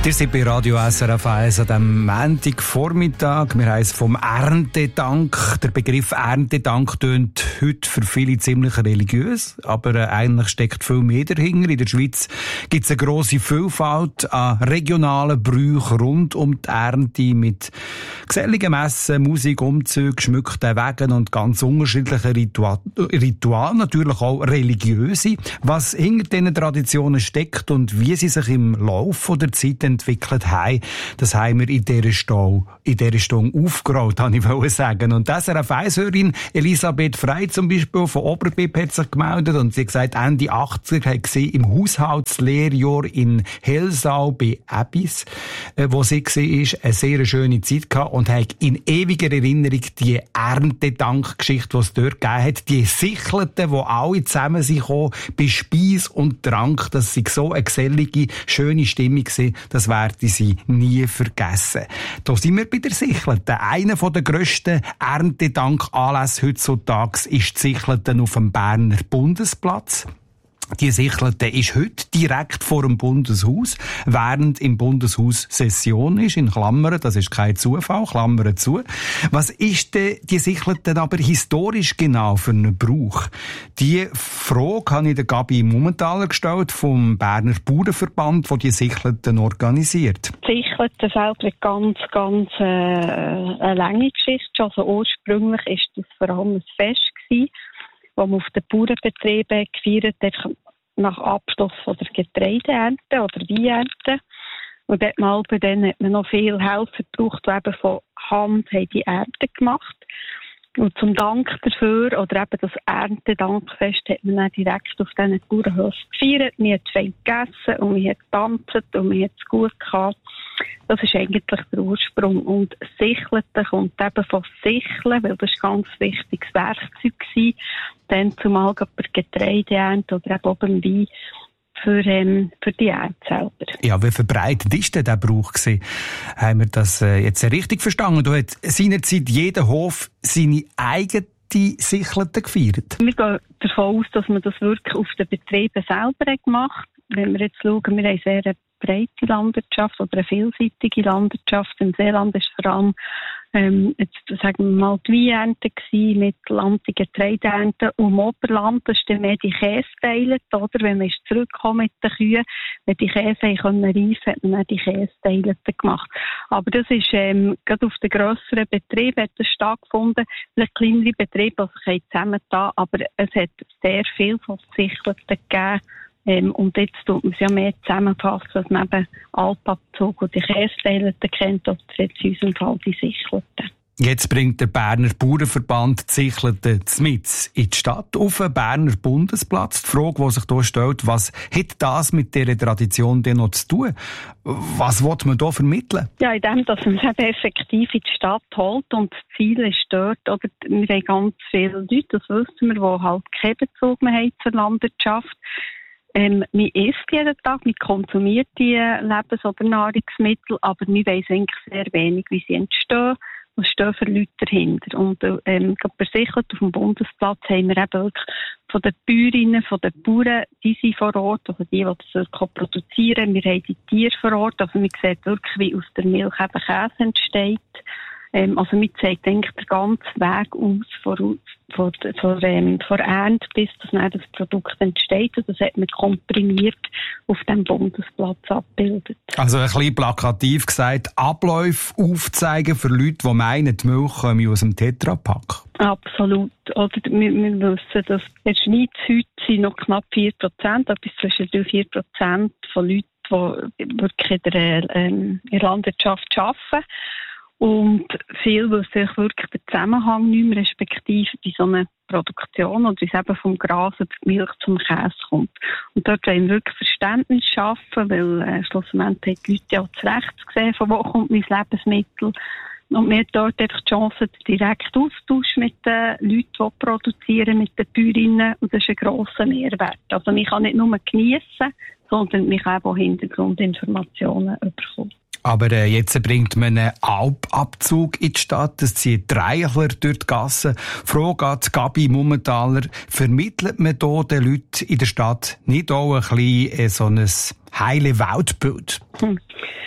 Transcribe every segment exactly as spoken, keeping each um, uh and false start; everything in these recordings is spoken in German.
Ihr seid bei Radio S R F eins an diesem Montagvormittag. Wir haben es vom Erntedank. Der Begriff Erntedank tönt heute für viele ziemlich religiös, aber äh, eigentlich steckt viel mehr dahinter. In der Schweiz gibt es eine grosse Vielfalt an regionalen Brüchen rund um die Ernte mit geselligen Messen, Musik, Umzügen, geschmückten Wegen und ganz unterschiedlichen Ritual Ritualen, natürlich auch religiöse. Was hinter diesen Traditionen steckt und wie sie sich im Laufe der Zeit entwickelt haben, das haben wir in dieser Stunde, in dieser Stunde aufgerollt, wollte ich sagen. Und das S R F eins-Hörerin Elisabeth Frey zum Beispiel von Oberbib hat sich gemeldet und sie hat gesagt, Ende achtziger hat sie im Haushaltslehrjahr in Helsau bei Ebis, wo sie war, eine sehr schöne Zeit gehabt und hat in ewiger Erinnerung die Erntedankgeschichte, die es dort gegeben hat, die Sichelten, wo alle zusammen sind gekommen, bei Speis und Trank, das war so eine gesellige, schöne Stimmung gewesen, das werde sie nie vergessen. Da sind wir bei der Sichelten. Einer der grössten Erntedank-Anlässe heutzutage ist die Sichelten auf dem Berner Bundesplatz. Die Sichelten ist heute direkt vor dem Bundeshaus, während im Bundeshaus Session ist, in Klammern, das ist kein Zufall, Klammern zu. Was ist denn die Sichelten aber historisch genau für einen Brauch? Die Frage habe ich der Gabi Mumenthaler gestellt, vom Berner Bauernverband, der die Sichelten organisiert. Die Sichelten selber ganz, ganz äh, eine lange Geschichte. Also ursprünglich war das vor allem ein Fest gewesen, wo man auf den Bauernbetrieben gefeiert hat, nach Abschluss von der Getreideernte oder Weinernte. Und dort mal bei denen hat man noch viel Helfer gebraucht, die eben von Hand haben die Ernte gemacht. Und zum Dank dafür, oder eben das Erntedankfest, hat man dann direkt auf diesen Bauernhöfen gefeiert. Man hat fein gegessen und man hat getanzt und man hat es gut gehabt. Das ist eigentlich der Ursprung. Und Sichelten kommt eben von Sicheln, weil das ein ganz wichtiges Werkzeug war. Dann zumal bei Getreideernte oder eben auch beim Wein für, ähm, für die Ernte selber. Ja, wie verbreitet ist denn der Brauch gewesen? Haben wir das äh, jetzt richtig verstanden? Du hat seinerzeit jeder Hof seine eigene Sichelten gefeiert? Wir gehen davon aus, dass man das wirklich auf den Betrieben selber gemacht hat. Wenn wir jetzt schauen, wir haben sehr eine breite Landwirtschaft oder eine vielseitige Landwirtschaft. Im Seeland ist vor allem ähm, jetzt, sagen wir mal, die Weinernte gewesen, Mittelland die Getreideernte und im Oberland das ist dann mehr die Kästeile, oder? Wenn man zurückkommt mit den Kühen, wenn die Käse reifen konnten, hat man dann die Kästeile gemacht. Aber das ist ähm, gerade auf den grösseren Betrieben hat das stattgefunden, vielleicht kleinere Betriebe, die sich zusammengetan, aber es hat sehr viel von Sichelten gegeben. Ähm, und jetzt tut man es ja mehr zusammenfassen, dass man eben Alpabzug und die Kästeile kennt, oder jetzt in unserem Fall die Sichelten. Jetzt bringt der Berner Bauernverband die Sichelten mit in die Stadt auf den Berner Bundesplatz. Die Frage, die sich hier stellt, was hat das mit dieser Tradition denn noch zu tun? Was will man hier vermitteln? Ja, in dem, dass man es eben effektiv in die Stadt holt und das Ziel ist dort, oder wir haben ganz viele Leute, das wissen wir, die halt keinen Bezug mehr haben zur Landwirtschaft. Ähm, man isst jeden Tag, man konsumiert die Lebens- oder Nahrungsmittel, aber man weiss eigentlich sehr wenig, wie sie entstehen. Was stehen für Leute dahinter? Und ähm, bei Sichelten auf dem Bundesplatz haben wir eben wirklich von den Bäuerinnen, von den Bauern, die sind vor Ort, also die, die das wirklich produzieren. Wir haben die Tiere vor Ort, also man sieht wirklich, wie aus der Milch eben Käse entsteht. Ähm, also man zeigt eigentlich den ganzen Weg aus, von, von, von, ähm, von Ernte bis dass dann das Produkt entsteht. Und das hat man komprimiert auf dem Bundesplatz abgebildet. Also ein bisschen plakativ gesagt, Abläufe aufzeigen für Leute, die meinen, die Milch komme aus dem Tetrapack. Absolut. Oder wir, wir wissen, dass in der Schweiz heute sind noch knapp vier Prozent, etwas zwischen drei und vier Prozent von Leuten, die wirklich in der, ähm, in der Landwirtschaft arbeiten. Und viel wissen sich wirklich den Zusammenhang nicht mehr, respektive bei so einer Produktion oder wie es eben vom Gras über die Milch zum Käse kommt. Und dort wollen wir wirklich Verständnis schaffen, weil äh, schlussendlich haben die Leute ja auch zurecht gesehen, von wo kommt mein Lebensmittel. Und wir haben dort einfach die Chance, den direkten Austausch mit den Leuten, die produzieren, mit den Bäuerinnen. Und das ist ein grosser Mehrwert. Also man kann nicht nur geniessen, sondern man kann auch Hintergrundinformationen bekommen. Aber äh, jetzt bringt man einen Alpabzug in die Stadt, es zieht Reichler durch die Gassen. Frage an Gabi Mummentaler, vermittelt man hier den Leuten in der Stadt nicht auch ein bisschen äh, so ein heile Weltbild? Hm.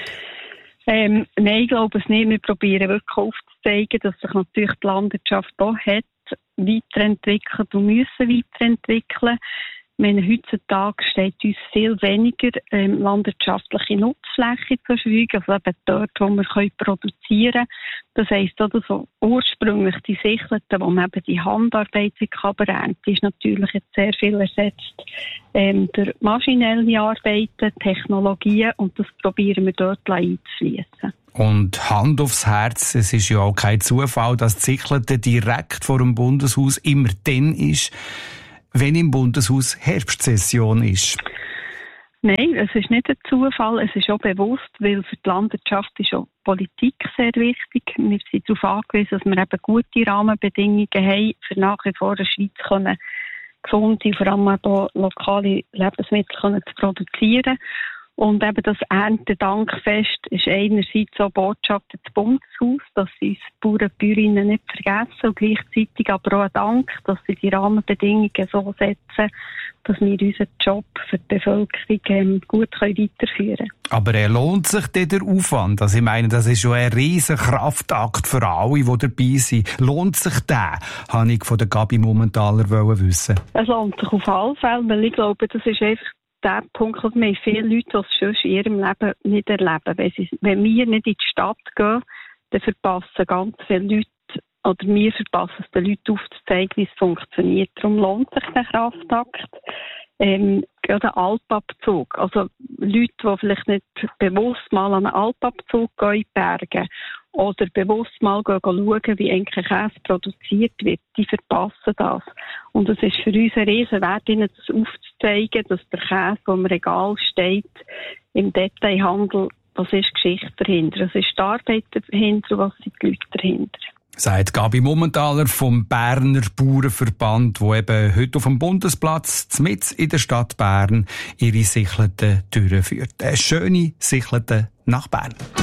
Ähm, nein, ich glaube es nicht. Wir probieren wirklich aufzuzeigen, dass sich natürlich die Landwirtschaft auch hat weiterentwickelt und müssen weiterentwickeln. Ich meine, heutzutage steht uns viel weniger ähm, landwirtschaftliche Nutzfläche zur Verfügung, also eben dort, wo wir können produzieren können. Das heisst auch, dass ursprünglich die Sichelten, wo man eben die Handarbeit ernten, ist natürlich jetzt sehr viel ersetzt ähm, durch maschinelle Arbeiten, Technologien, und das probieren wir dort einzufließen. Und Hand aufs Herz, es ist ja auch kein Zufall, dass die Sichelten direkt vor dem Bundeshaus immer dann ist, wenn im Bundeshaus Herbstsession ist. Nein, es ist nicht ein Zufall, es ist auch bewusst, weil für die Landwirtschaft ist auch Politik sehr wichtig. Wir sind darauf angewiesen, dass wir eben gute Rahmenbedingungen haben, für nach wie vor in der Schweiz können gesunde, vor allem auch lokale Lebensmittel können zu produzieren. Und eben das Erntedankfest ist einerseits so Botschaft des Bundeshaus, dass sie uns Bauern und Bäuerinnen nicht vergessen, und gleichzeitig aber auch ein Dank, dass sie die Rahmenbedingungen so setzen, dass wir unseren Job für die Bevölkerung ähm, gut weiterführen können. Aber er lohnt sich denn der Aufwand? Also ich meine, das ist schon ein riesen Kraftakt für alle, die dabei sind. Lohnt sich der? Habe ich von der Gabi Mummentaler wissen. Es lohnt sich auf alle Fälle, weil ich glaube, das ist einfach der Punkt, dass wir viele Leute, die es sonst in ihrem Leben nicht erleben. Wenn, sie, wenn wir nicht in die Stadt gehen, dann verpassen ganz viele Leute, oder wir verpassen es den Leuten aufzuzeigen, wie es funktioniert. Darum lohnt sich der Kraftakt. Ähm, gerade ein Alpabzug. Also Leute, die vielleicht nicht bewusst mal an einen Alpabzug gehen in die Berge oder bewusst mal gehen, schauen, wie eigentlich Käse produziert wird, die verpassen das. Und es ist für uns ein riesen Wert, ihnen das aufzuzeigen, dass der Käse, der im Regal steht, im Detailhandel, was ist Geschichte dahinter, was ist die Arbeit dahinter, was sind die Leute dahinter. Sagt Gabi Mummentaler vom Berner Bauernverband, der eben heute auf dem Bundesplatz mitten in der Stadt Bern ihre Sichelten durchführt. Eine schöne Sichelten nach Bern.